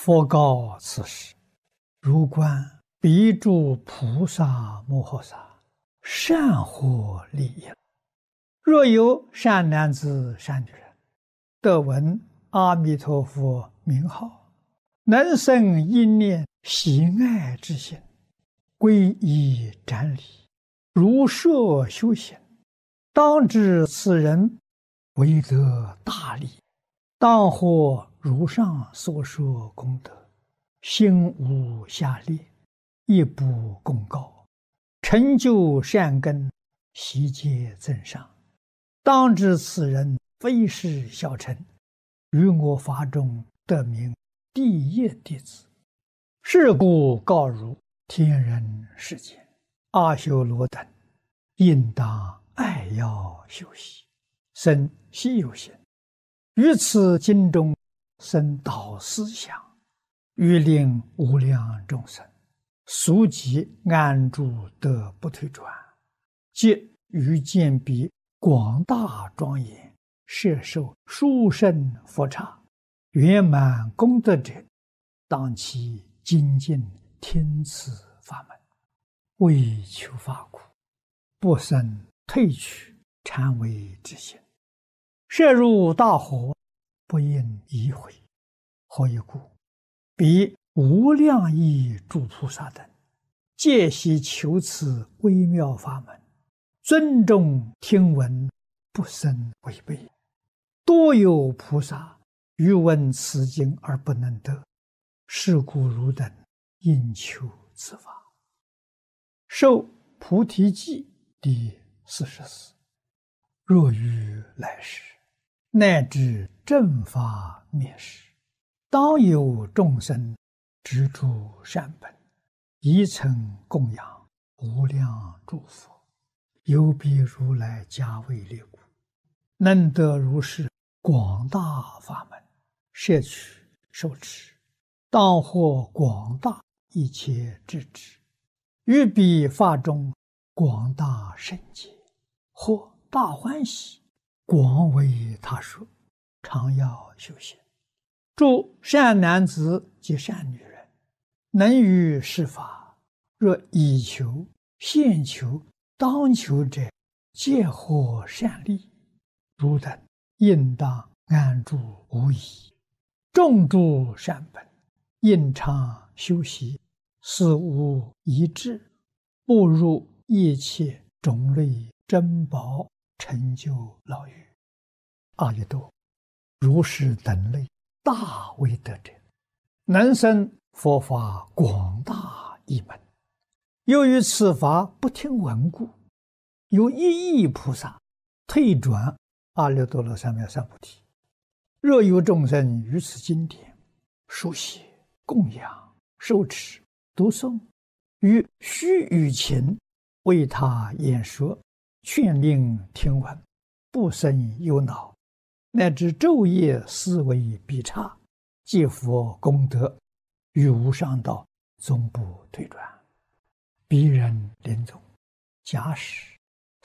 佛告此时：如观彼诸菩萨摩诃萨，善获利益。若有善男子、善女人，得闻阿弥陀佛名号，能生一念喜爱之心，皈依瞻礼，如设修行，当知此人为得大利，当获如上所说功德，心无下劣，亦不共高，成就善根，悉皆增上。当知此人非是小乘，于我法中得名第一弟子。是故告汝天人世间阿修罗等，应当爱要修习，生希有心，于此经中生导思想，欲令无量众生速即安住得不退转，即于见彼广大庄严，摄受殊胜佛刹，圆满功德者，当其精进听此法门，为求法苦，不生退去禅为之心，摄入大火，不应移回。何以故？彼无量亿诸菩萨等，皆悉求此微妙法门，尊重听闻，不生违背。多有菩萨欲闻此经而不能得，是故汝等应求此法。受菩提记第44。若于来世，乃至正法灭世，当有众生执诸善本，宜曾供养无量诸佛，有彼如来加为列故，能得如是广大法门，摄取受持，当获广大一切智智，于彼法中广大圣解，或大欢喜，广为他说，常要修行。诸善男子及善女人，能于是法，若以求、现求、当求者，皆获善利。汝等应当安住无疑，种诸善本，应常修习，思无一致，步入一切种类珍宝，成就牢狱。阿逸多，如是等类大威德者，能生佛法广大一门。由于此法不听闻故，有1亿菩萨退转阿耨多罗三藐三菩提。若有众生于此经典书写、供养、受持、读诵，于须臾前为他演说，劝令听闻，不生忧恼，乃至昼夜思维必差，皆佛功德，于无上道终不退转。彼人临终，假使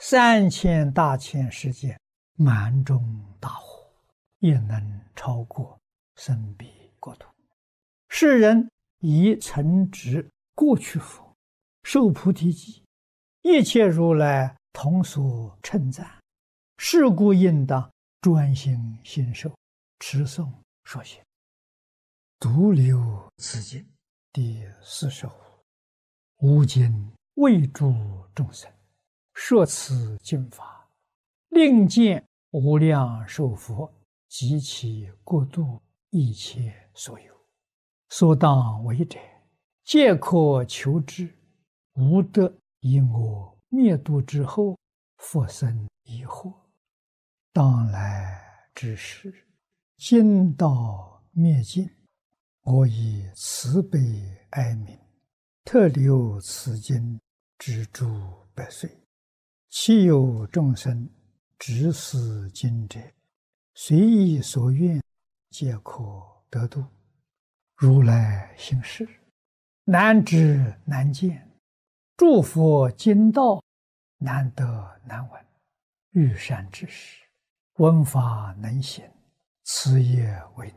3000大千世界满中大火，也能超过生彼国土。世人以曾植过去佛，受菩提记，一切如来同所称赞。是故应当专心信受，持诵说行。独留此经第45。吾今为诸众生说此经法，令见无量寿佛及其国度一切所有，所当为者，皆可求之，无得因我灭度之后，复生疑惑。当来之时，经道灭尽，我以慈悲哀悯，特留此经之诸百岁。其有众生执此经者，随意所愿，皆可得度。如来行事，难知难见，诸佛经道难得难闻。遇善之时，闻法能行，此也为